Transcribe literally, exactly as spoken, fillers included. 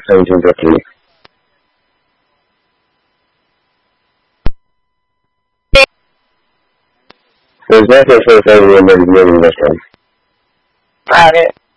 seventeen fifty. There's nothing for the thing we're meeting this time. Got it.